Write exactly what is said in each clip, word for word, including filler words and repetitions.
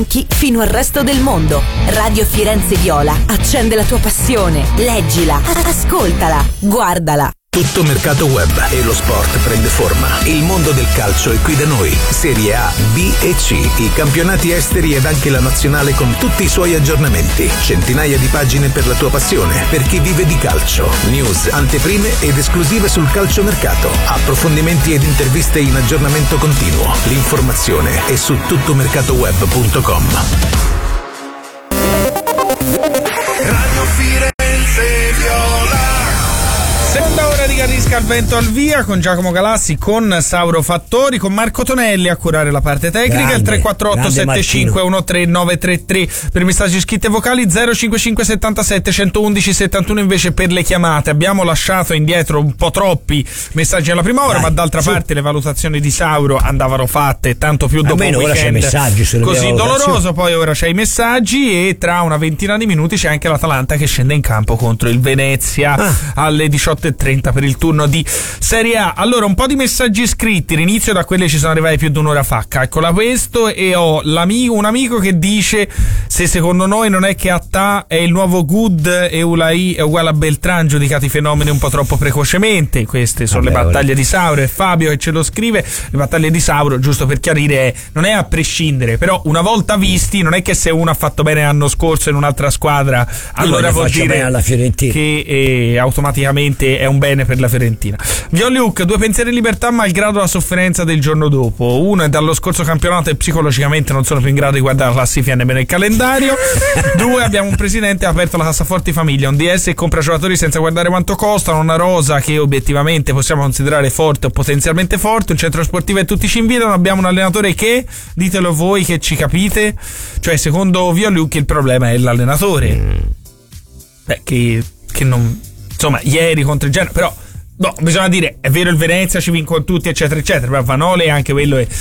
fino al resto del mondo. Radio Firenze Viola accende la tua passione. Leggila, ascoltala, guardala. Tutto mercato web e lo sport prende forma. Il mondo del calcio è qui da noi. Serie A, B e C, i campionati esteri ed anche la nazionale con tutti i suoi aggiornamenti. Centinaia di pagine per la tua passione, per chi vive di calcio. News, anteprime ed esclusive sul calciomercato. Approfondimenti ed interviste in aggiornamento continuo. L'informazione è su tuttomercatoweb punto com. Radio Firenze Viola. Seconda ora di Carrisca al vento al via con Giacomo Galassi, con Sauro Fattori, con Marco Tonelli a curare la parte tecnica. Grande, il tre quattro otto sette cinque uno tre nove tre tre per messaggi scritti e vocali, zero cinque cinque settantasette centoudici settantuno invece per le chiamate. Abbiamo lasciato indietro un po' troppi messaggi alla prima ora, Dai, ma d'altra su. parte le valutazioni di Sauro andavano fatte, tanto più dopo un ora c'è messaggi così doloroso. Poi ora c'è i messaggi e tra una ventina di minuti c'è anche l'Atalanta che scende in campo contro il Venezia ah. alle diciotto e trenta per il turno di Serie A. Allora, un po' di messaggi scritti, l'inizio da quelli ci sono arrivati più di un'ora fa. Calcola questo, e ho l'amico, un amico che dice: se secondo noi non è che Attà è il nuovo Good e Ulai è uguale a Beltran, giudicati fenomeni un po' troppo precocemente. Queste sono Vabbè, le battaglie ora. di Sauro, e Fabio che ce lo scrive. Le battaglie di Sauro, giusto per chiarire, non è a prescindere, però una volta visti, non è che se uno ha fatto bene l'anno scorso in un'altra squadra allora vuol dire alla Fiorentina che eh, automaticamente è un bene per la Fiorentina. Violiuk, due pensieri in libertà malgrado la sofferenza del giorno dopo. Uno è dallo scorso campionato e psicologicamente non sono più in grado di guardare la classifica nemmeno il calendario. Due, abbiamo un presidente che ha aperto la cassaforti famiglia, un D S che compra giocatori senza guardare quanto costano, una rosa che obiettivamente possiamo considerare forte o potenzialmente forte, un centro sportivo e tutti ci invitano, abbiamo un allenatore che, ditelo voi che ci capite, cioè secondo Violiuk il problema è l'allenatore. Mm. Beh, che, che non... insomma, ieri contro il Genoa, però no, bisogna dire, è vero, il Venezia ci vincono tutti eccetera eccetera, però Vanoli anche quello è,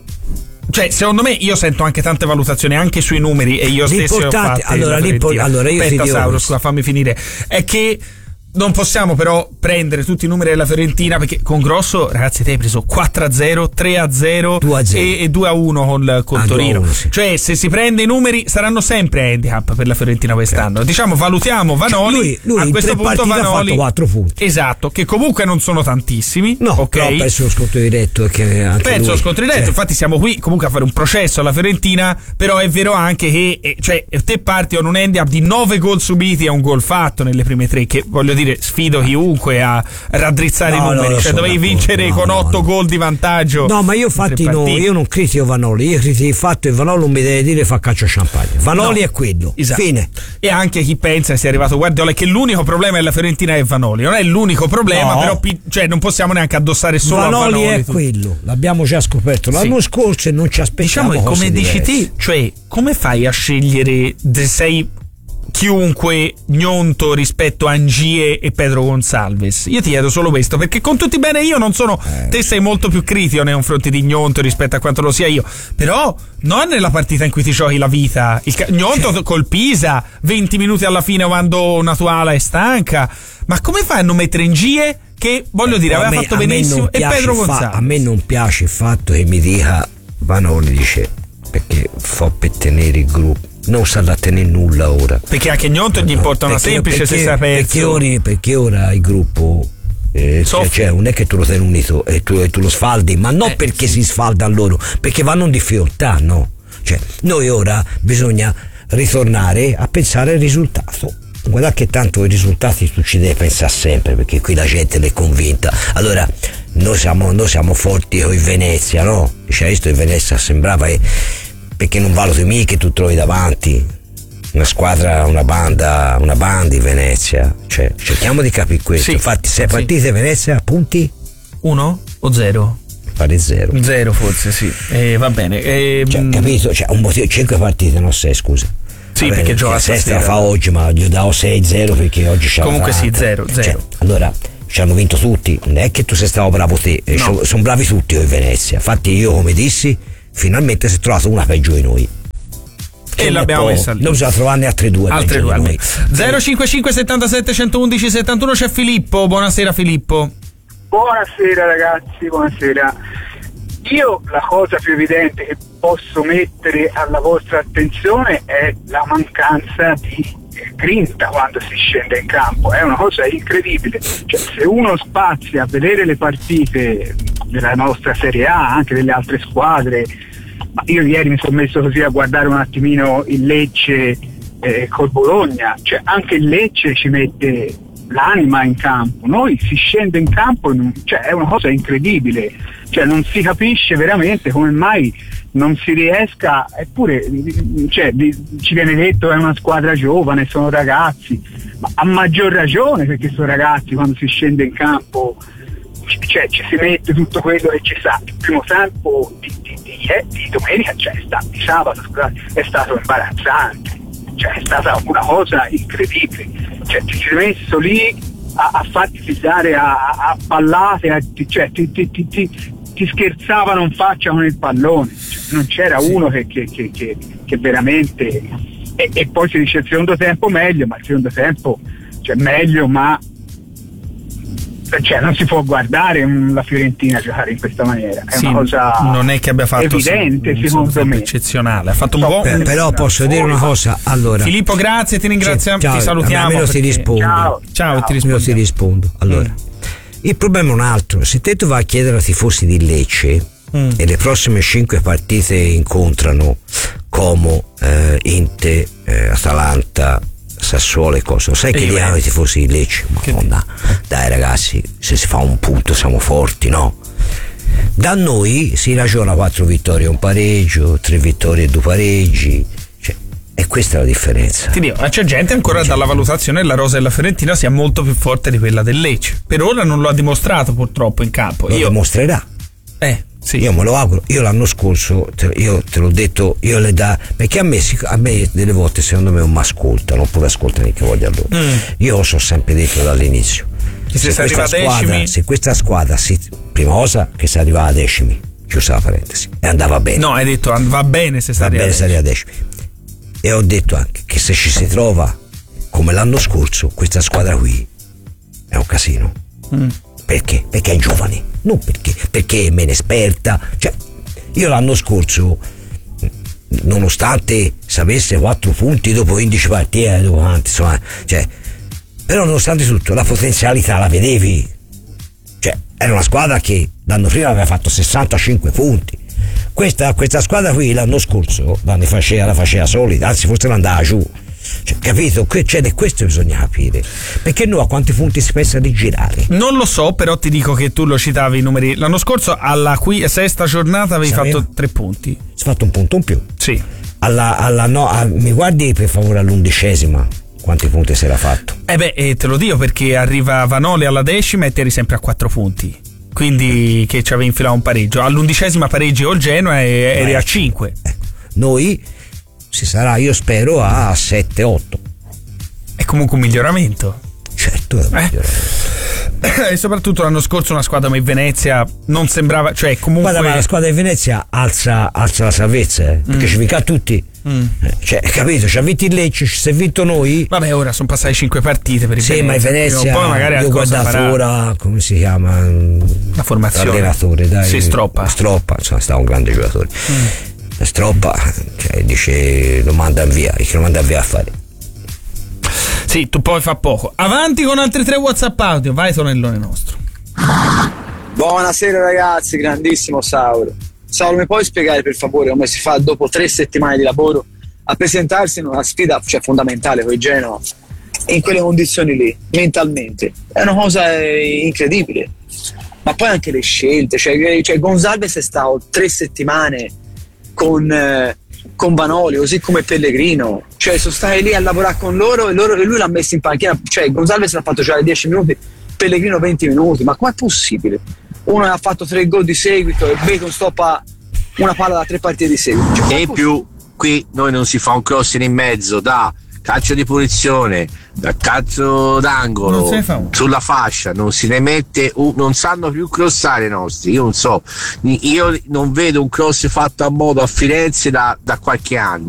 cioè secondo me, io sento anche tante valutazioni anche sui numeri e io stesso ho fatto. Allora, allora io Aspetta, ti dico Sauro, scusa, fammi finire. È che non possiamo però prendere tutti i numeri della Fiorentina, perché con Grosso, ragazzi, te hai preso quattro a zero, tre a zero, due a zero. E, e due a uno con, con ah, Torino. uno, sì. Cioè, se si prende i numeri saranno sempre handicap per la Fiorentina quest'anno. Certo. Diciamo, valutiamo Vanoli. Lui, lui a questo punto Vanoli ha fatto quattro punti. Esatto, che comunque non sono tantissimi. No, ok. Però perso lo scontro diretto. Perso lo scontro diretto, infatti siamo qui comunque a fare un processo alla Fiorentina, però è vero anche che eh, cioè, te parti con un handicap di nove gol subiti e un gol fatto nelle prime tre, che voglio dire, sfido chiunque a raddrizzare no, i numeri, no, cioè dovevi vincere no, con no, otto no. gol di vantaggio. No, ma io infatti no, io non critico Vanoli, io critico il fatto che Vanoli non mi deve dire fa calcio champagne. Vanoli no. è quello. Esatto. Fine. E anche chi pensa sia arrivato Guardiola e che l'unico problema della Fiorentina è Vanoli. Non è l'unico problema, no. però cioè non possiamo neanche addossare solo Vanoli a Vanoli. Vanoli è quello, l'abbiamo già scoperto l'anno sì. scorso e non ci aspettiamo. Diciamo che come dici te, cioè come fai a scegliere se sei chiunque Gnonto rispetto a Angie e Pedro Gonçalves? Io ti chiedo solo questo, perché con tutti bene io non sono eh. te sei molto più critico nei confronti di Gnonto rispetto a quanto lo sia io, però non nella partita in cui ti giochi la vita. Il ca- Gnonto cioè. col Pisa venti minuti alla fine quando Natuala è stanca, ma come fai a non mettere Angie che voglio dire aveva me, fatto benissimo e Pedro Gonçalves? Fa- a me non piace il fatto che mi dica Vanoli, dice perché fa per tenere il gruppo, non sta da tenere nulla ora, perché anche Gnonto gli importa una semplice perché, se si è perso, perché ora, perché ora il gruppo eh, cioè, cioè, non è che tu lo tieni unito e tu, e tu lo sfaldi, ma non eh, perché sì. si sfalda loro, perché vanno in difficoltà, no? Cioè noi ora bisogna ritornare a pensare al risultato. Guarda che tanto i risultati tu ci devi pensare sempre, perché qui la gente l'è convinta. Allora noi siamo, noi siamo forti con il Venezia, no? Cioè visto il Venezia sembrava che, perché non valuti mica che tu trovi davanti una squadra, una banda, una banda in Venezia, cioè cerchiamo di capire questo. Sì, infatti sei partite sì. Venezia punti? Uno o zero? Pare zero. Zero forse sì, eh, va bene. Eh, cioè, capito? Cioè, un motivo, cinque partite, no sei, scusa. Sì, vabbè, perché gioca sesta la fa oggi, ma gli davo sei zero perché oggi c'è. Comunque sì, zero, zero. Cioè, allora ci hanno vinto tutti, non è che tu sei stato bravo te, no. sono, sono bravi tutti in Venezia. Infatti io, come dissi, finalmente si è trovato una peggio di noi. E l'abbiamo messa lì. Non bisogna trovarne altre due. Altre due almeno. zero cinque cinque settantasette centoudici settantuno c'è Filippo. Buonasera Filippo. Buonasera ragazzi, buonasera. Io la cosa più evidente che posso mettere alla vostra attenzione è la mancanza di grinta quando si scende in campo, è una cosa incredibile. Cioè, se uno spazia a vedere le partite della nostra Serie A, anche delle altre squadre, ma io ieri mi sono messo così a guardare un attimino il Lecce eh, col Bologna, cioè anche il Lecce ci mette l'anima in campo, noi si scende in campo, cioè è una cosa incredibile, cioè non si capisce veramente come mai non si riesca, eppure cioè, ci viene detto è una squadra giovane, sono ragazzi, ma a maggior ragione perché sono ragazzi quando si scende in campo, cioè ci si mette tutto quello che ci sa. Il primo tempo di, di, di, di domenica, cioè di sabato scusate, è stato imbarazzante, cioè è stata una cosa incredibile, cioè ti sei messo lì a, a farti pigliare a, a pallate, a, cioè ti, ti, ti, ti, ti scherzavano in faccia con il pallone, cioè, non c'era sì. uno che, che, che, che, che veramente e, e poi si dice il secondo tempo meglio, ma il secondo tempo cioè meglio ma cioè non si può guardare la Fiorentina giocare in questa maniera, è sì, una cosa non è che abbia fatto evidente sì, secondo me eccezionale, ha fatto un buon per, però posso dire una cosa, allora Filippo grazie, ti ringraziamo, ciao, ti salutiamo almeno perché... ti rispondo ciao, ciao, ciao. ti rispondo, ti rispondo. Allora mm. il problema è un altro, se te tu vai a chiedere ai tifosi di Lecce mm. e le prossime cinque partite incontrano Como, eh, Inter, eh, Atalanta, Sassuolo e cosa, sai e che gli hanno i tifosi di Lecce? Madonna, dai ragazzi, se si fa un punto siamo forti, no? Da noi si ragiona quattro vittorie e un pareggio, tre vittorie e due pareggi, cioè, e questa è la differenza. Ti dico, c'è gente ancora c'è dalla valutazione che la rosa della Fiorentina sia molto più forte di quella del Lecce. Per ora non lo ha dimostrato purtroppo in campo. Lo Io... dimostrerà. Eh. Sì. Io me lo auguro, io l'anno scorso te, io te l'ho detto, io le da perché a me, a me delle volte secondo me non mi ascoltano oppure ascoltano che voglio loro. Mm. Io lo so sempre detto dall'inizio, se, se, questa squadra, se questa squadra si, prima cosa che si arriva a decimi, chiusa la parentesi, e andava bene, no hai detto va bene se si arriva a decimi, e ho detto anche che se ci si trova come l'anno scorso questa squadra qui è un casino. Mm. Perché? Perché è giovane, non perché, perché è meno esperta. Cioè, io l'anno scorso, nonostante sapesse quattro punti dopo quindici partite, dopo quanti, insomma, cioè, però nonostante tutto la potenzialità la vedevi. Cioè, era una squadra che l'anno prima aveva fatto sessantacinque punti. Questa, questa squadra qui l'anno scorso la faceva, la faceva solida, anzi forse l'andava giù. Cioè, capito? Cioè, di questo bisogna capire, perché noi a quanti punti si pensa di girare? Non lo so, però ti dico che tu lo citavi i numeri l'anno scorso, alla qui, sesta giornata avevi Sapeva? fatto tre punti, si è fatto un punto in più, sì. alla, alla no, a, mi guardi per favore all'undicesima quanti punti si era fatto? Eh beh, eh, te lo dico perché arriva Vanoli alla decima e te eri sempre a quattro punti, quindi che ci avevi infilato un pareggio, all'undicesima pareggi o il Genoa e eri eh, a cinque. Ecco. Noi si sarà, io spero, a sette otto. È comunque un miglioramento. Certo, è un eh? miglioramento. E soprattutto l'anno scorso una squadra come Venezia non sembrava, cioè comunque. Guarda, ma la squadra di Venezia alza, alza la salvezza, eh, perché mm. ci vinca tutti. Mm. Cioè, capito? Ci ha vinto il Lecce, ci si è vinto noi. Vabbè, ora sono passate cinque partite per il sì, Venezia. Sì, ma il Venezia, poi magari io ho guardato ora, come si chiama? La formazione. L'allenatore, dai. Sì, Stroppa. Stroppa, insomma, stava un grande giocatore. Mm. Stroppa, cioè, dice lo manda via, che lo manda via a fare. Sì, tu poi fa poco. Avanti con altri tre WhatsApp audio, vai Tonellone nostro. Buonasera ragazzi, grandissimo Sauro. Sauro, mi puoi spiegare per favore come si fa dopo tre settimane di lavoro a presentarsi in una sfida, cioè, fondamentale con il Genoa in quelle condizioni lì, mentalmente? È una cosa incredibile. Ma poi anche le scelte, cioè, cioè Gonzalez è stato tre settimane con, eh, con Vanoli, così come Pellegrino, cioè sono stati lì a lavorare con loro e, loro, e lui l'ha messo in panchina, cioè Gonzalez l'ha fatto giocare dieci minuti, Pellegrino venti minuti, ma com'è possibile? Uno ha fatto tre gol di seguito e Bacon stoppa una palla da tre partite di seguito, cioè, e più qui noi non si fa un cross in mezzo da calcio di punizione, da calcio d'angolo sulla fascia, non si ne mette un, non sanno più crossare i nostri, io non so, io non vedo un cross fatto a modo a Firenze da, da qualche anno.